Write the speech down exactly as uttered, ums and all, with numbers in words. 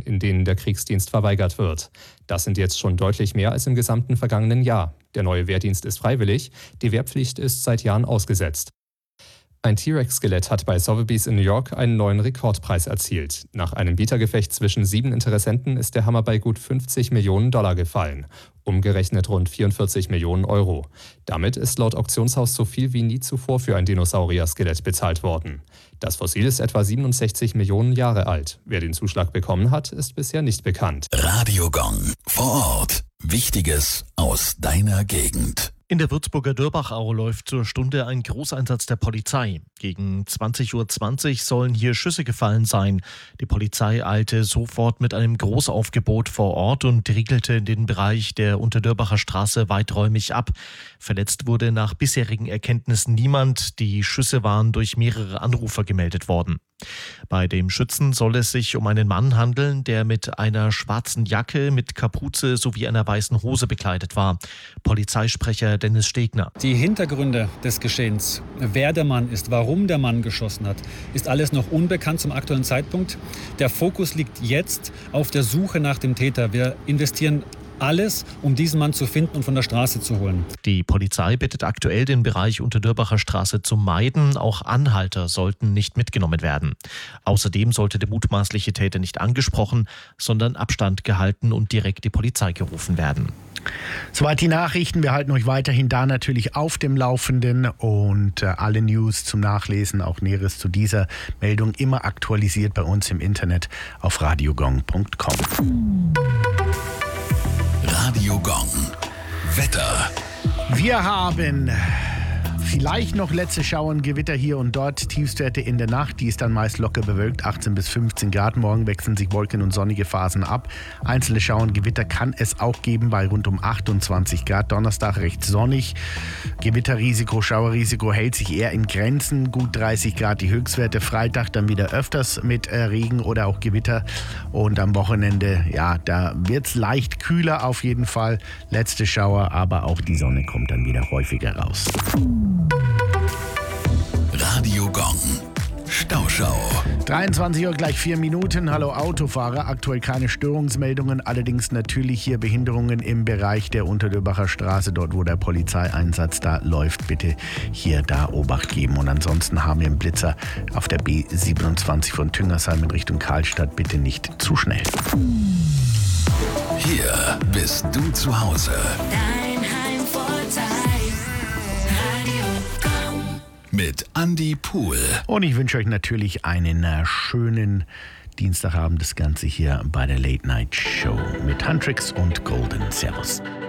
in denen der Kriegsdienst verweigert wird. Das sind jetzt schon deutlich mehr als im gesamten vergangenen Jahr. Der neue Wehrdienst ist freiwillig, die Wehrpflicht ist seit Jahren ausgesetzt. Ein T-Rex-Skelett hat bei Sotheby's in New York einen neuen Rekordpreis erzielt. Nach einem Bietergefecht zwischen sieben Interessenten ist der Hammer bei gut fünfzig Millionen Dollar gefallen. Umgerechnet rund vierundvierzig Millionen Euro. Damit ist laut Auktionshaus so viel wie nie zuvor für ein Dinosaurier-Skelett bezahlt worden. Das Fossil ist etwa siebenundsechzig Millionen Jahre alt. Wer den Zuschlag bekommen hat, ist bisher nicht bekannt. Radio Gong. Vor Ort. Wichtiges aus deiner Gegend. In der Würzburger Dörbachau läuft zur Stunde ein Großeinsatz der Polizei. Gegen zwanzig Uhr zwanzig sollen hier Schüsse gefallen sein. Die Polizei eilte sofort mit einem Großaufgebot vor Ort und riegelte den Bereich der Unterdörbacher Straße weiträumig ab. Verletzt wurde nach bisherigen Erkenntnissen niemand. Die Schüsse waren durch mehrere Anrufer gemeldet worden. Bei dem Schützen soll es sich um einen Mann handeln, der mit einer schwarzen Jacke, mit Kapuze sowie einer weißen Hose bekleidet war. Polizeisprecher Dennis Stegner. Die Hintergründe des Geschehens, wer der Mann ist, warum der Mann geschossen hat, ist alles noch unbekannt zum aktuellen Zeitpunkt. Der Fokus liegt jetzt auf der Suche nach dem Täter. Wir investieren alles, um diesen Mann zu finden und von der Straße zu holen. Die Polizei bittet aktuell, den Bereich Unterdörbacher Straße zu meiden. Auch Anhalter sollten nicht mitgenommen werden. Außerdem sollte der mutmaßliche Täter nicht angesprochen, sondern Abstand gehalten und direkt die Polizei gerufen werden. Soweit die Nachrichten. Wir halten euch weiterhin da natürlich auf dem Laufenden und äh, alle News zum Nachlesen, auch Näheres zu dieser Meldung immer aktualisiert bei uns im Internet auf radiogong punkt com. Radio Gong. Wetter. Wir haben vielleicht noch letzte Schauerngewitter hier und dort. Tiefstwerte in der Nacht, die ist dann meist locker bewölkt, achtzehn bis fünfzehn Grad. Morgen wechseln sich Wolken und sonnige Phasen ab. Einzelne Schauerngewitter kann es auch geben bei rund um achtundzwanzig Grad. Donnerstag recht sonnig. Gewitterrisiko, Schauerrisiko hält sich eher in Grenzen. Gut dreißig Grad die Höchstwerte. Freitag dann wieder öfters mit äh, Regen oder auch Gewitter. Und am Wochenende, ja, da wird es leicht kühler auf jeden Fall. Letzte Schauer, aber auch die Sonne kommt dann wieder häufiger raus. Radio Gong. Stauschau. dreiundzwanzig Uhr gleich vier Minuten. Hallo Autofahrer. Aktuell keine Störungsmeldungen, allerdings natürlich hier Behinderungen im Bereich der Unterdörbacher Straße, dort wo der Polizeieinsatz da läuft. Bitte hier da Obacht geben. Und ansonsten haben wir einen Blitzer auf der B siebenundzwanzig von Tüngersheim in Richtung Karlstadt. Bitte nicht zu schnell. Hier bist du zu Hause. Dein Heimvorteil. Radio Gong. Mit Andi Pohl. Und ich wünsche euch natürlich einen äh, schönen Dienstagabend. Das Ganze hier bei der Late Night Show mit Huntrix und Golden. Servus.